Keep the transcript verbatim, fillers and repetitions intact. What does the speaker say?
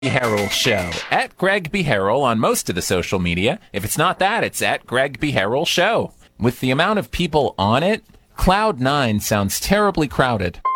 Harrell Show. At Greg B. Harrell on most of the social media. If it's not that, it's at Greg B. Harrell Show. With the amount of people on it, Cloud nine sounds terribly crowded.